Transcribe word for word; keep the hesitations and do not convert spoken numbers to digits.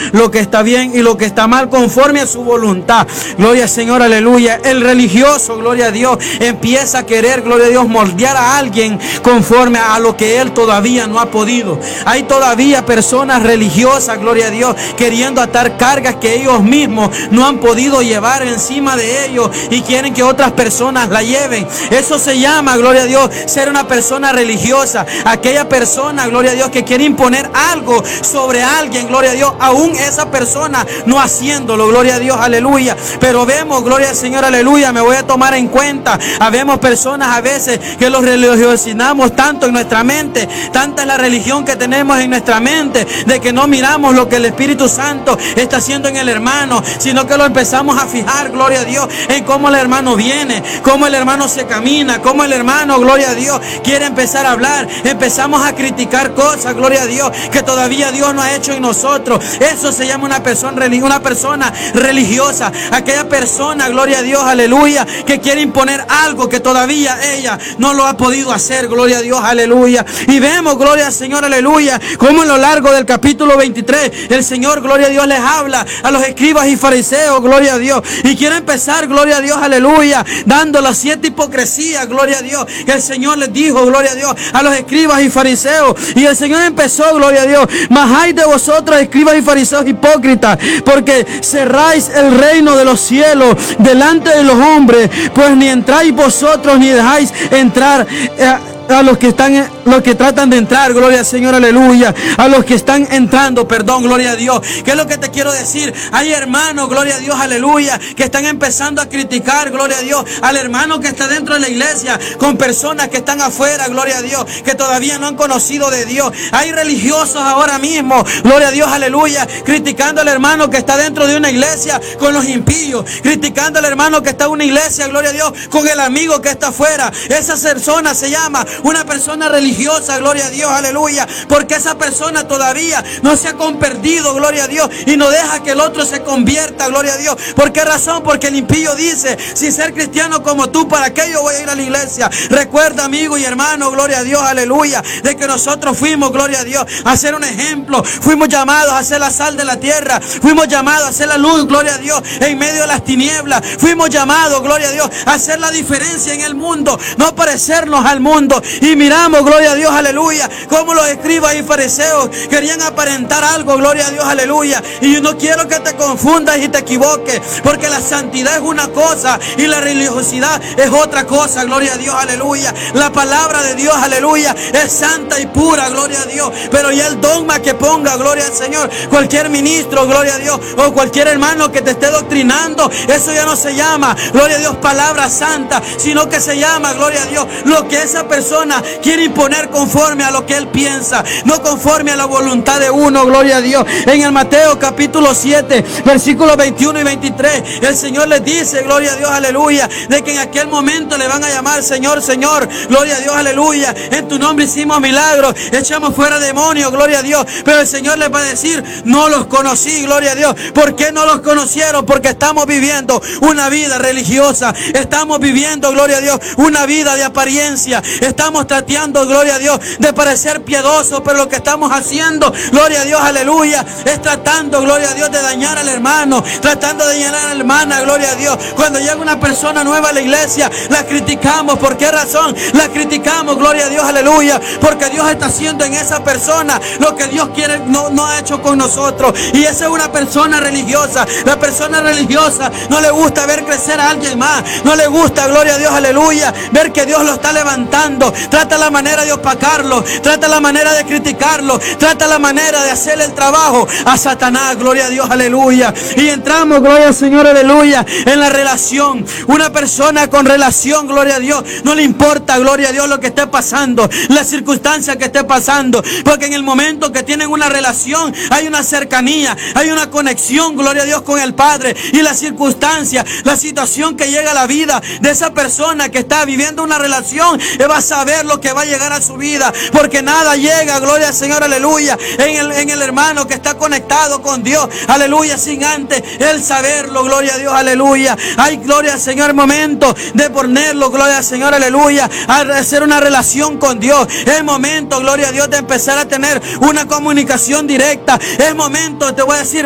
lo que está bien y lo que está mal conforme a su voluntad. Gloria al Señor, aleluya. El religioso, gloria a Dios, empieza a querer, gloria a Dios, moldear a alguien conforme a lo que él todavía no ha podido. Hay todavía personas religiosas, gloria a Dios, queriendo atar cargas que ellos mismos no han podido llevar encima de ellos y quieren que otras personas la lleven. Eso se llama, gloria a Dios, ser una persona religiosa. Aquella persona, gloria a Dios, que quiere imponer algo sobre alguien, gloria a Dios, aún esa persona no haciéndolo, gloria a Dios, aleluya. Pero vemos, gloria al Señor, aleluya, me voy a tomar en cuenta, habemos personas a veces que los religiosinamos tanto en nuestra mente, tanta es la religión que tenemos en nuestra mente, de que no miramos lo que el Espíritu Santo está haciendo en el hermano, sino que lo empezamos a fijar, gloria a Dios, en cómo el hermano viene, cómo el hermano se camina, cómo el hermano, gloria a Dios, quiere empezar a hablar. Empezamos a criticar cosas, gloria a Dios, que todavía Dios no ha hecho en nosotros. Eso se llama una persona, una persona religiosa. Aquella persona, gloria a Dios, aleluya, que quiere imponer algo que todavía ella no lo ha podido hacer, gloria a Dios, aleluya. Y vemos, gloria al Señor, aleluya, como en lo largo del capítulo veintitrés, el Señor, gloria a Dios, les habla a los escribas y fariseos, gloria a Dios. Y quiere empezar, gloria a Dios, aleluya, dando las siete hipocresías, gloria a Dios, que el Señor les dijo, gloria a Dios, a los escribas y fariseos. Y el Señor empezó, gloria a Dios: mas hay de vosotros, escribas y fariseos hipócritas, porque cerráis el reino de los cielos delante de los hombres, pues ni entráis vosotros ni dejáis entrar eh, a los que están, los que tratan de entrar, gloria al Señor, aleluya, a los que están entrando, perdón, gloria a Dios. ¿Qué es lo que te quiero decir? Hay hermanos, gloria a Dios, aleluya, que están empezando a criticar, gloria a Dios, al hermano que está dentro de la iglesia, con personas que están afuera, gloria a Dios, que todavía no han conocido de Dios. Hay religiosos ahora mismo, gloria a Dios, aleluya, criticando al hermano que está dentro de una iglesia con los impíos, criticando al hermano que está en una iglesia, gloria a Dios, con el amigo que está afuera. Esa persona se llama una persona religiosa, gloria a Dios, aleluya, porque esa persona todavía no se ha convertido, gloria a Dios, y no deja que el otro se convierta, gloria a Dios. ¿Por qué razón? Porque el impío dice: sin ser cristiano como tú, ¿para qué yo voy a ir a la iglesia? Recuerda, amigo y hermano, gloria a Dios, aleluya, de que nosotros fuimos, gloria a Dios, a ser un ejemplo. Fuimos llamados a ser la sal de la tierra, fuimos llamados a ser la luz, gloria a Dios, en medio de las tinieblas. Fuimos llamados, gloria a Dios, a hacer la diferencia en el mundo, no parecernos al mundo. Y miramos, gloria a Dios, aleluya, como los escribas y fariseos querían aparentar algo, gloria a Dios, aleluya. Y yo no quiero que te confundas y te equivoques, porque la santidad es una cosa y la religiosidad es otra cosa, gloria a Dios, aleluya. La palabra de Dios, aleluya, es santa y pura, gloria a Dios. Pero ya el dogma que ponga, gloria al Señor, cualquier ministro, gloria a Dios, o cualquier hermano que te esté doctrinando, eso ya no se llama, gloria a Dios, palabra santa, sino que se llama, gloria a Dios, lo que esa persona quiere imponer conforme a lo que él piensa, no conforme a la voluntad de uno, gloria a Dios. En el Mateo capítulo siete, versículos veintiuno y veintitrés, el Señor les dice, gloria a Dios, aleluya, de que en aquel momento le van a llamar: Señor, Señor, gloria a Dios, aleluya, en tu nombre hicimos milagros, echamos fuera demonios, gloria a Dios. Pero el Señor les va a decir: no los conocí, gloria a Dios. ¿Por qué no los conocieron? Porque estamos viviendo una vida religiosa, estamos viviendo, gloria a Dios, una vida de apariencia, estamos tratando, gloria a Dios, de parecer piadosos, pero lo que estamos haciendo, gloria a Dios, aleluya, es tratando, gloria a Dios, de dañar al hermano, tratando de dañar a la hermana, gloria a Dios. Cuando llega una persona nueva a la iglesia, la criticamos. ¿Por qué razón la criticamos? Gloria a Dios, aleluya, porque Dios está haciendo en esa persona lo que Dios quiere, no, no ha hecho con nosotros. Y esa es una persona religiosa. La persona religiosa no le gusta ver crecer a alguien más, no le gusta, gloria a Dios, aleluya, ver que Dios lo está levantando. Trata la manera de opacarlo, trata la manera de criticarlo, trata la manera de hacerle el trabajo a Satanás, gloria a Dios, aleluya. Y entramos, gloria al Señor, aleluya, en la relación. Una persona con relación, gloria a Dios, no le importa, gloria a Dios, lo que esté pasando, la circunstancia que esté pasando, porque en el momento que tienen una relación hay una cercanía, hay una conexión, gloria a Dios, con el Padre. Y la circunstancia, la situación que llega a la vida de esa persona que está viviendo una relación, va a saber lo que va a llegar a su vida, porque nada llega, gloria al Señor, aleluya, en el, en el hermano que está conectado con Dios, aleluya, sin antes él saberlo, gloria a Dios, aleluya. Hay, gloria al Señor, momento de ponerlo, gloria al Señor, aleluya, a hacer una relación con Dios. Es momento, gloria a Dios, de empezar a tener una comunicación directa. Es momento, te voy a decir,